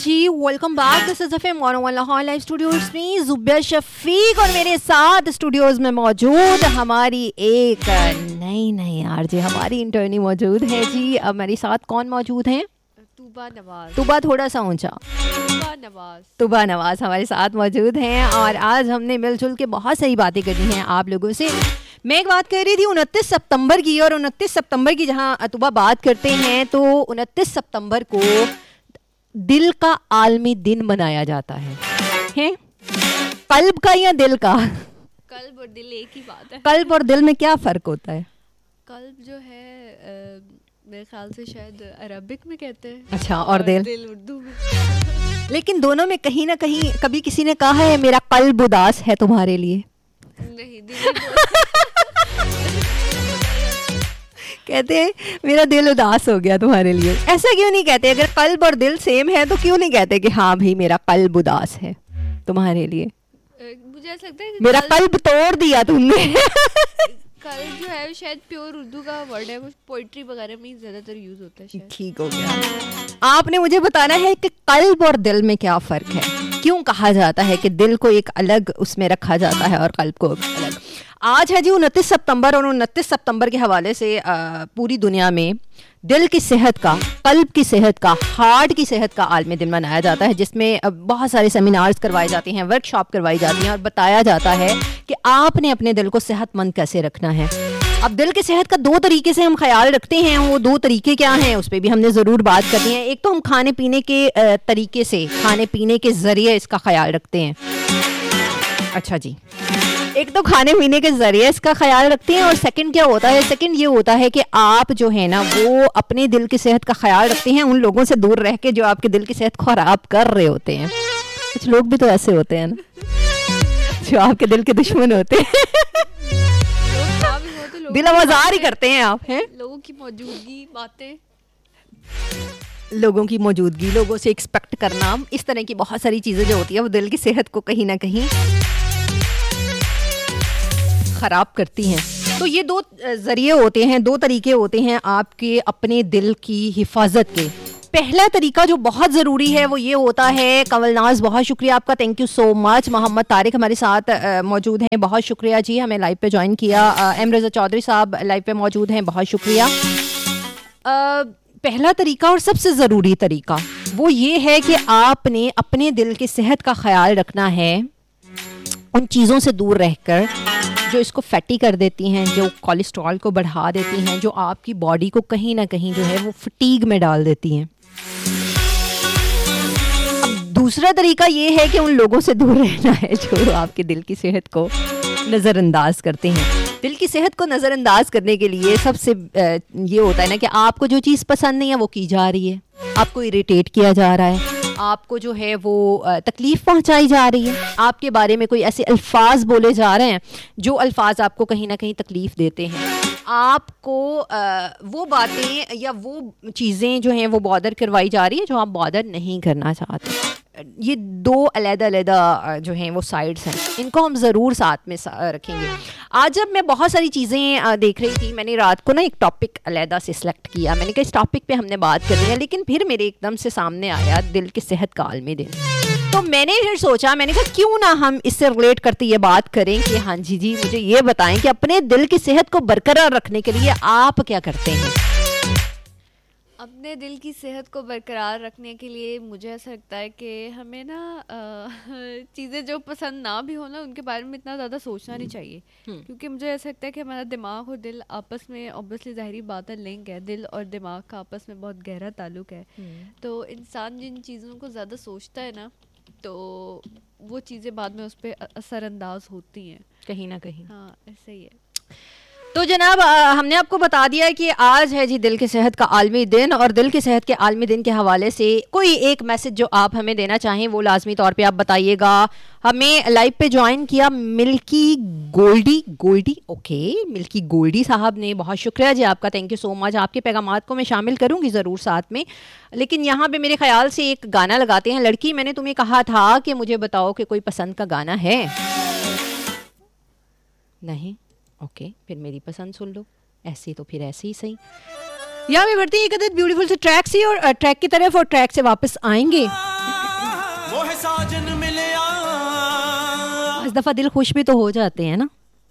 Ji, welcome back. This is FM 101 Lahore live studios में जुबिया शफीक और मेरे साथ स्टूडियोज में मौजूद हमारी एक नई आरजे हमारी इंटर्नी मौजूद है जी। अब मेरे साथ कौन मौजूद है? तुबा नवाज। तुबा थोड़ा सा ऊंचा। तुबा नवाज हमारे साथ मौजूद हैं और आज हमने मिलजुल के बहुत सारी बातें करनी हैं आप लोगों से। मैं एक बात कर रही थी 29 सितंबर की, और 29 सितंबर की जहां तुबा बात करते हैं तो 29 सितंबर को दिल का आलमी दिन मनाया जाता है? कल्ब का या दिल का? कल्ब और दिल एक ही बात है। कल्ब और दिल में क्या फ़र्क होता है? कल्ब जो है मेरे ख्याल से शायद अरबिक में कहते हैं। अच्छा, और दिल उर्दू में। लेकिन दोनों में कहीं ना कहीं कभी किसी ने कहा है मेरा कल्ब उदास है तुम्हारे लिए? नहीं, दिल कहते हैं मेरा दिल उदास हो गया तुम्हारे लिए। ऐसा क्यों नहीं कहते? अगर कल्ब और दिल सेम है तो क्यों नहीं कहते कि हाँ भाई मेरा कल्ब उदास है तुम्हारे लिए? मुझे ऐसा लगता है कि मेरा कल्ब तोड़ दिया तुमने। कल्ब जो है शायद प्योर उर्दू का वर्ड है, कुछ पोइट्री वगैरह में ज़्यादातर यूज़ होता है शायद। ठीक हो गया। आपने मुझे बताना है कि कल्ब और दिल में क्या फ़र्क है, क्यों कहा जाता है कि दिल को एक अलग उसमें रखा जाता है और कल्ब को अलग। आज है जी 29 सितंबर, और 29 सितंबर के हवाले से पूरी दुनिया में दिल की सेहत का, कल्ब की सेहत का, हार्ट की सेहत का आलमी दिन मनाया जाता है, जिसमें बहुत सारे सेमिनार्स करवाए जाते हैं, वर्कशॉप करवाई जाती हैं और बताया जाता है कि आपने अपने दिल को सेहतमंद कैसे रखना है। अब दिल की सेहत का दो तरीके से हम ख्याल रखते हैं, वो दो तरीके क्या हैं उस पर भी हमने ज़रूर बात करनी है। एक तो हम खाने पीने के तरीके से, खाने पीने के ज़रिए इसका ख्याल रखते हैं। अच्छा जी, एक तो खाने पीने के ज़रिए इसका ख्याल रखते हैं, और सेकंड क्या होता है? सेकंड ये होता है कि आप जो है ना वो अपने दिल की सेहत का ख्याल रखते हैं उन लोगों से दूर रह के जो आपके दिल की सेहत को ख़राब कर रहे होते हैं। कुछ लोग भी तो ऐसे होते हैं ना जो आपके दिल के दुश्मन होते हैं। दिल आवाज़ार ही करते हैं आप, हैं? लोगों की मौजूदगी, बातें, लोगों की मौजूदगी, लोगों से एक्सपेक्ट करना, इस तरह की बहुत सारी चीज़ें जो होती है वो दिल की सेहत को कहीं ना कहीं ख़राब करती हैं। तो ये दो ज़रिए होते हैं, दो तरीके होते हैं आपके अपने दिल की हिफाजत के। पहला तरीका जो बहुत ज़रूरी है वो ये होता है, कंवलनाज बहुत शुक्रिया आपका, thank you so much. Mohammad Tariq हमारे साथ मौजूद हैं, बहुत शुक्रिया जी, हमें लाइव पे ज्वाइन किया। एम रज़ा चौधरी साहब लाइव पे मौजूद हैं, बहुत शुक्रिया। पहला तरीका और सबसे ज़रूरी तरीका वो ये है कि आपने अपने दिल की सेहत का ख्याल रखना है उन चीज़ों से दूर रहकर जो इसको फैटी कर देती हैं, जो कोलेस्ट्रॉल को बढ़ा देती हैं, जो आपकी बॉडी को कहीं ना कहीं जो है वो फटीग में डाल देती हैं। अब दूसरा तरीका ये है कि उन लोगों से दूर रहना है जो आपके दिल की सेहत को नज़रअंदाज करते हैं। दिल की सेहत को नज़रअंदाज करने के लिए सबसे ये होता है ना कि आपको जो चीज़ पसंद नहीं है वो की जा रही है, आपको इरिटेट किया जा रहा है, आपको जो है वो तकलीफ़ पहुंचाई जा रही है, आपके बारे में कोई ऐसे अल्फाज बोले जा रहे हैं जो अल्फाज आपको कहीं ना कहीं तकलीफ़ देते हैं, आपको वो बातें या वो चीज़ें जो हैं वो बॉदर करवाई जा रही है जो आप बॉदर नहीं करना चाहते। ये दो अलग-अलग जो हैं वो साइड्स हैं, इनको हम ज़रूर साथ में रखेंगे। आज जब मैं बहुत सारी चीज़ें देख रही थी, मैंने रात को ना एक टॉपिक अलग से सिलेक्ट किया, मैंने कहा इस टॉपिक पे हमने बात करनी है, लेकिन फिर मेरे एकदम से सामने आया दिल की सेहत का आलमी दिन। तो मैंने फिर सोचा, मैंने कहा क्यों ना हम इससे रिलेट करते ये बात करें कि हाँ जी मुझे ये बताएं कि अपने दिल की सेहत को बरकरार रखने के लिए आप क्या करते हैं? अपने दिल की सेहत को बरकरार रखने के लिए मुझे ऐसा लगता है कि हमें ना चीज़ें जो पसंद ना भी हो ना उनके बारे में इतना ज़्यादा सोचना नहीं चाहिए, क्योंकि मुझे ऐसा लगता है कि हमारा दिमाग और दिल आपस में ऑब्वियसली ज़ाहिरी बात है लिंक है, दिल और दिमाग का आपस में बहुत गहरा ताल्लुक है। तो इंसान जिन चीज़ों को ज़्यादा सोचता है ना तो वो चीज़ें बाद में उस पर असरअंदाज होती हैं कहीं ना कहीं। हाँ, ऐसे ही है। तो जनाब हमने आपको बता दिया है कि आज है जी दिल की सेहत का आलमी दिन, और दिल की सेहत के आलमी दिन के हवाले से कोई एक मैसेज जो आप हमें देना चाहें वो लाजमी तौर पे आप बताइएगा। हमें लाइव पे ज्वाइन किया milky Goldy okay, milky Goldy साहब ने, बहुत शुक्रिया जी आपका, थैंक यू सो मच। आपके पैगामात को मैं शामिल करूँगी ज़रूर साथ में, लेकिन यहाँ पे मेरे ख्याल से एक गाना लगाते हैं। लड़की, मैंने तुम्हें कहा था कि मुझे बताओ कि कोई पसंद का गाना है? नहीं, ओके, फिर मेरी पसंद सुन लो। ऐसे तो फिर ऐसे ही सही। यहाँ में बढ़ते हैं एक ब्यूटीफुल से ट्रैक से और ट्रैक की तरफ, और ट्रैक से वापस आएंगे साजन मिले इस दफा दिल खुश भी तो हो जाते हैं ना।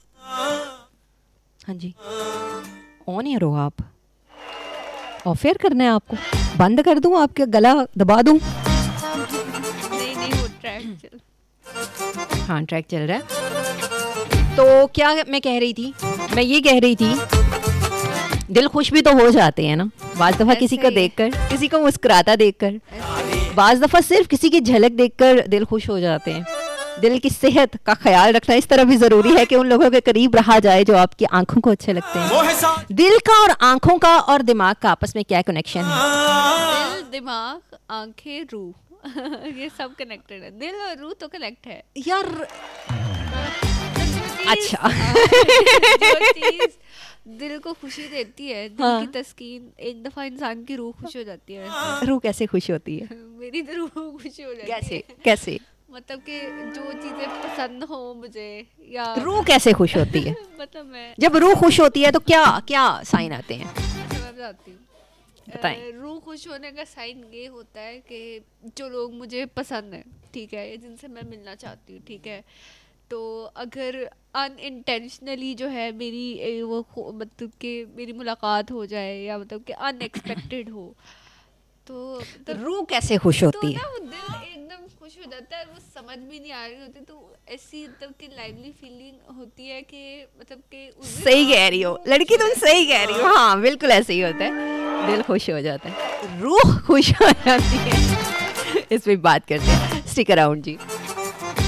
हाँ जी, ऑन ईयर हो आप, ऑफ एयर करना है आपको, बंद कर दूं, आपके गला दबा दूं? नहीं वो ट्रैक चल, हाँ ट्रैक चल रहा है। तो क्या मैं कह रही थी, मैं ये कह रही थी दिल खुश भी तो हो जाते हैं ना बाज़ दफ़ा, किसी का देखकर, किसी को मुस्कुराता देखकर, बाज़ दफ़ा सिर्फ किसी की झलक देखकर दिल खुश हो जाते हैं। दिल की सेहत का ख्याल रखना इस तरह भी ज़रूरी है कि उन लोगों के करीब रहा जाए जो आपकी आंखों को अच्छे लगते हैं। दिल का और आंखों का और दिमाग का आपस में क्या कनेक्शन है? दिल, दिमाग, आंखें, रूह ये सब कनेक्टेड है। दिल और रूह तो कनेक्ट है यार। अच्छा जो चीज दिल को खुशी देती है, दिल की तस्कीन, एक दफा इंसान की रूह खुश हो जाती है। रूह कैसे खुश होती है? मेरी तो रूह खुश हो जाती है। कैसे कैसे? मतलब कि जो चीजें पसंद हो मुझे, या रूह कैसे खुश होती है? मतलब मैं जब रूह खुश होती है तो क्या क्या साइन आते हैं? मैं बताती हूँ। बताएं। रूह खुश होने का साइन ये होता है कि जो लोग मुझे पसंद हैं, ठीक है, जिनसे मैं मिलना चाहती हूँ, ठीक है, तो अगर अनइंटेंशनली जो है मेरी मतलब कि मेरी मुलाकात हो जाए, या मतलब कि अनएक्सपेक्टेड हो, तो रूह कैसे खुश होती है? ना वो दिल एकदम खुश हो जाता है। वो समझ भी नहीं आ रही होती, तो ऐसी मतलब कि लाइवली फीलिंग होती है कि मतलब कि सही कह रही हो लड़की, तुम सही कह रही हो। हाँ बिल्कुल ऐसे ही होता है, दिल खुश हो जाता है, रूह खुश हो जाती है। इस पे बात करते हैं, स्टिक अराउंड जी।